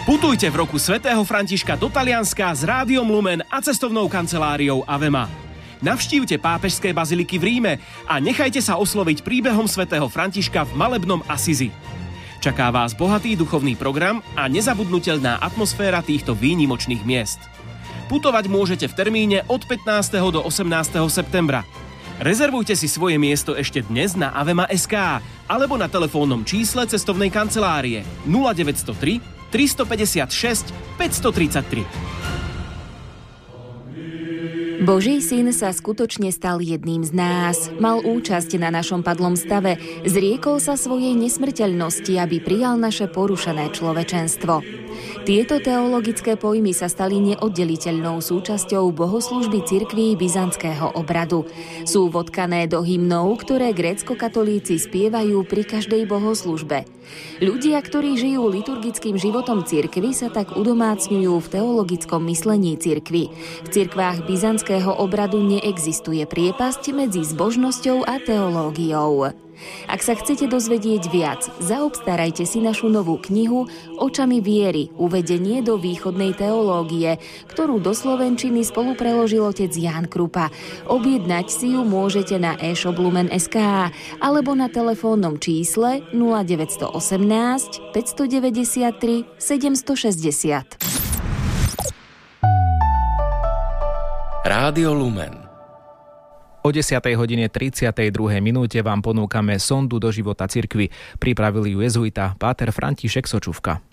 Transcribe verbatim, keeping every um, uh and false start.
Putujte v roku svätého Františka do Talianska s Rádiom Lumen a cestovnou kanceláriou Avema. Navštívte pápežské baziliky v Ríme a nechajte sa osloviť príbehom svätého Františka v malebnom Asizi. Čaká vás bohatý duchovný program a nezabudnutelná atmosféra týchto výnimočných miest. Putovať môžete v termíne od pätnásteho do osemnásteho septembra. Rezervujte si svoje miesto ešte dnes na avema bodka es ká alebo na telefónnom čísle cestovnej kancelárie nula deväť nula tri, tristopäťdesiatšesť, päťstotridsaťtri. Boží syn sa skutočne stal jedným z nás. Mal účasť na našom padlom stave, zriekol sa svojej nesmrteľnosti, aby prijal naše porušené človečenstvo. Tieto teologické pojmy sa stali neoddeliteľnou súčasťou bohoslúžby cirkví byzantského obradu. Sú vodkané do hymnov, ktoré gréckokatolíci spievajú pri každej bohoslúžbe. Ľudia, ktorí žijú liturgickým životom cirkvi, sa tak udomácňujú v teologickom myslení cirkvi. V cirkvách byzantského obradu neexistuje priepasť medzi zbožnosťou a teológiou. Ak sa chcete dozvedieť viac, zaobstarajte si našu novú knihu Očami viery, uvedenie do východnej teológie, ktorú do slovenčiny spolupreložil otec Ján Krupa. Objednať si ju môžete na e-shop lumen bodka es ká alebo na telefónnom čísle nula deväť jedna osem, päťstodeväťdesiattri, sedemstošesťdesiat. Rádio Lumen. O desiatej hodine tridsiatej druhej minúte vám ponúkame sondu do života cirkvi. Pripravili ju jezuita páter František Sočuvka.